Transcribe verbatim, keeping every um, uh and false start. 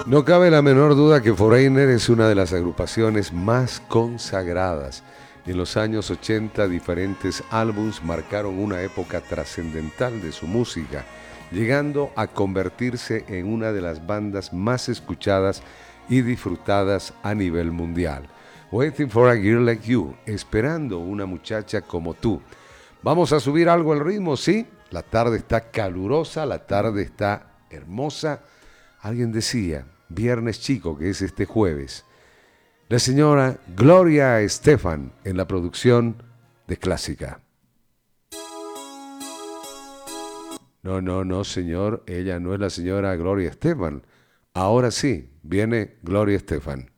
No cabe la menor duda que Foreigner es una de las agrupaciones más consagradas. En los años ochenta, diferentes álbums marcaron una época trascendental de su música, llegando a convertirse en una de las bandas más escuchadas y disfrutadas a nivel mundial. Waiting for a Girl Like You, esperando una muchacha como tú. Vamos a subir algo el ritmo, ¿sí? La tarde está calurosa, la tarde está hermosa. Alguien decía, viernes chico, que es este jueves. La señora Gloria Estefan en la producción de Clásica. No, no, no, señor, ella no es la señora Gloria Estefan. Ahora sí, viene Gloria Estefan.